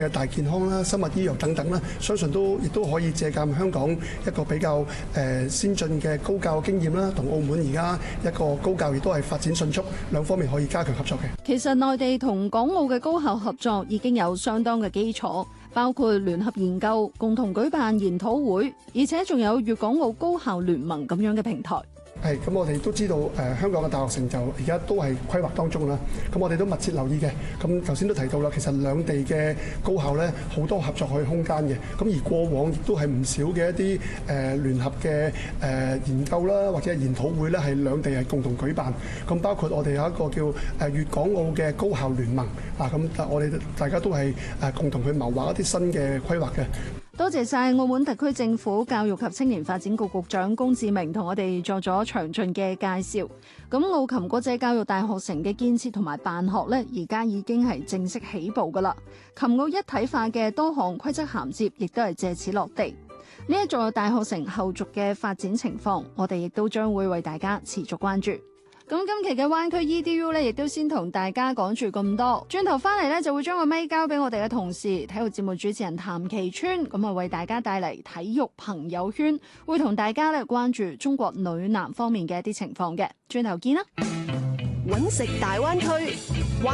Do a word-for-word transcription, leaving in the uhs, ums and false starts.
嘅大健康啦、生物醫藥等等啦，相信都亦都可以借鑑香港一個比較誒先進嘅高教經驗啦，同澳門而家一個高教亦都係發展迅速，兩方面可以加強合作嘅。 其實內地同港澳嘅高校合作已經有相當嘅基礎，包括聯合研究、共同舉辦研討會，而且仲有粵港澳高校聯盟咁樣嘅平台。 係咁，我哋都知道誒、呃、香港嘅大學城就而家都係規劃當中啦。咁我哋都密切留意嘅。咁頭先都提到啦，其實兩地嘅高校咧好多合作嘅空間嘅。咁而過往亦都係唔少嘅一啲誒、呃、聯合嘅誒、呃、研究啦，或者係研討會咧，係兩地係共同舉辦。咁包括我哋有一個叫誒粵港澳嘅高校聯盟啊。咁我哋大家都係誒共同去謀劃一啲新嘅規劃嘅。 多謝晒澳門特區政府教育及青年發展局局長龔志明同我哋作咗詳盡嘅介紹。咁澳琴國際教育大學城嘅建設同埋辦學呢，而家已經係正式起步噶啦。琴澳一體化嘅多項規則銜接，亦都係借此落地。呢一座大學城後續嘅發展情況，我哋亦都將會為大家持續關注。咁今期嘅灣區 E D U 咧，亦都先同大家講住咁多。轉頭翻嚟咧，就會將個咪交俾我哋嘅同事，體育節目主持人譚其川，咁啊為大家帶嚟體育朋友圈，會同大家咧關注中國女籃方面嘅一啲情況嘅。轉頭見啦！ 揾食大灣區。